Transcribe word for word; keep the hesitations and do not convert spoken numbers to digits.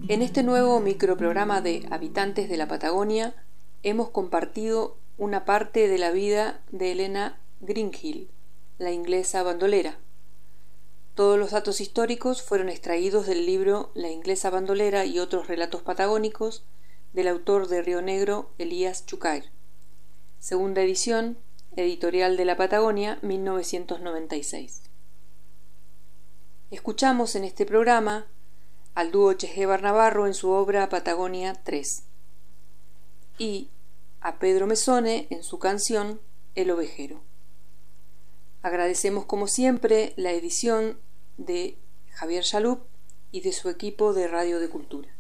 En este nuevo microprograma de Habitantes de la Patagonia hemos compartido una parte de la vida de Helena Greenhill, la inglesa bandolera. Todos los datos históricos fueron extraídos del libro La inglesa bandolera y otros relatos patagónicos del autor de Río Negro, Elías Chucair. Segunda edición, Editorial de la Patagonia, mil novecientos noventa y seis. Escuchamos en este programa al dúo Chejebar Navarro en su obra Patagonia tres y a Pedro Mesone en su canción El Ovejero. Agradecemos como siempre la edición de Javier Chalup y de su equipo de Radio de Cultura.